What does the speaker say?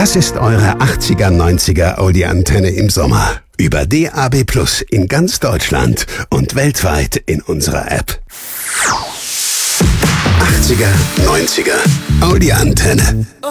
Das ist eure 80er, 90er Audi-Antenne im Sommer. Über DAB+ in ganz Deutschland und weltweit in unserer App. 80er, 90er Audi-Antenne.